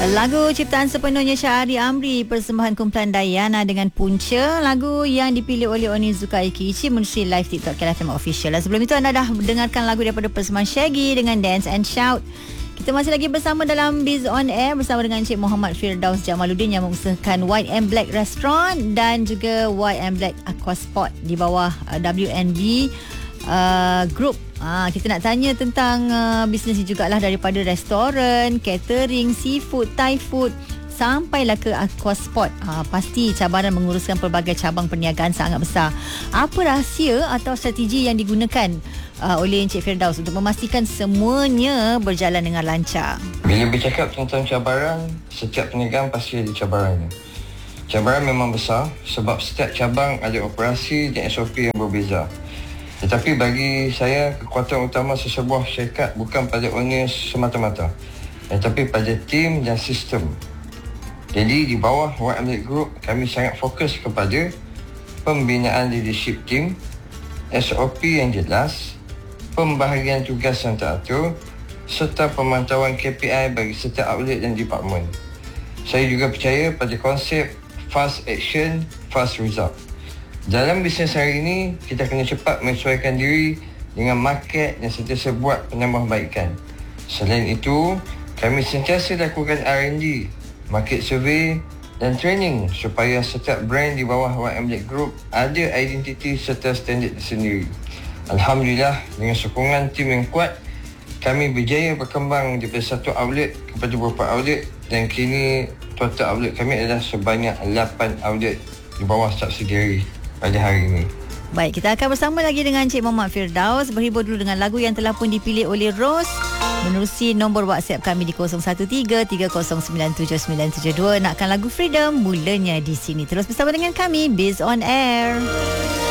Lagu ciptaan sepenuhnya Syahari Amri, persembahan kumpulan Dayana dengan Punca, lagu yang dipilih oleh Onizuka Ikiichi menerusi live TikTok KLFM Official. Dan sebelum itu anda dah mendengarkan lagu daripada persembahan Shaggy dengan Dance and Shout. Kita masih lagi bersama dalam Biz On Air bersama dengan Encik Muhammad Firdaus Jamaluddin yang mengusahakan White and Black Restaurant dan juga White and Black Aquasport di bawah WNB Group. Kita nak tanya tentang bisnes ni jugalah, daripada restoran, catering, seafood, Thai food sampailah ke aquasport. Pasti cabaran menguruskan pelbagai cabang perniagaan sangat besar. Apa rahsia atau strategi yang digunakan oleh Encik Firdaus untuk memastikan semuanya berjalan dengan lancar? Bila bercakap tentang cabaran, setiap perniagaan pasti ada cabarannya. Cabaran memang besar sebab setiap cabang ada operasi dan SOP yang berbeza. Tetapi bagi saya, kekuatan utama sesebuah syarikat bukan pada owner semata-mata, tetapi pada tim dan sistem. Jadi di bawah White and Black Group, kami sangat fokus kepada pembinaan leadership team, SOP yang jelas, pembahagian tugas yang teratur, serta pemantauan KPI bagi setiap outlet dan department. Saya juga percaya pada konsep fast action, fast result. Dalam bisnes hari ini, kita kena cepat menyesuaikan diri dengan market dan sentiasa buat penambahbaikan. Selain itu, kami sentiasa lakukan R&D, market survey dan training supaya setiap brand di bawah White and Black Group ada identiti serta standard sendiri. Alhamdulillah, dengan sokongan tim yang kuat, kami berjaya berkembang daripada satu outlet kepada beberapa outlet dan kini total outlet kami adalah sebanyak 8 outlet di bawah subsidiary pada hari ini. Baik, kita akan bersama lagi dengan Encik Muhammad Firdaus. Berhibur dulu dengan lagu yang telah pun dipilih oleh Rose menerusi nombor WhatsApp kami di 0133097972. Nakkan lagu Freedom? Mulanya di sini. Terus bersama dengan kami, Biz On Air.